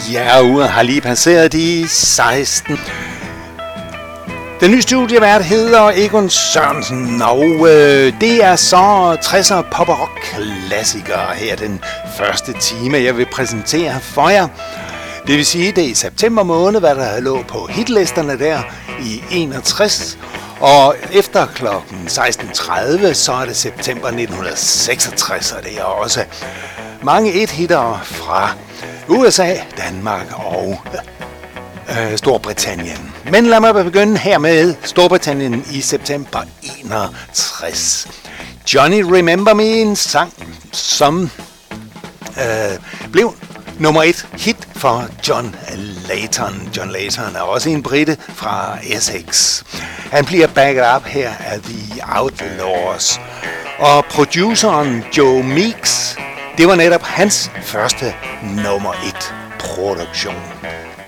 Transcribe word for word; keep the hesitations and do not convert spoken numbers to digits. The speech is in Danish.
Ja, uret har lige passeret de seksten. Den nye studievært hedder Egon Sørensen, og øh, det er så tresser pop og rock klassikere her den første time, jeg vil præsentere for jer. Det vil sige, det er i september måned, hvad der lå på hitlisterne der i enogtres. Og efter klokken seksten tredive, så er det september nitten seksogtres, og det er også mange et-hitter fra U S A, Danmark og øh, Storbritannien. Men lad mig begynde her med Storbritannien i september enogtres. Johnny Remember Me, en sang, som øh, blev nummer et hit for John Leyton. John Leyton er også en brite fra Essex. Han bliver backet up her af The Outlaws. Og produceren Joe Meeks, det var netop hans første nummer et produktion.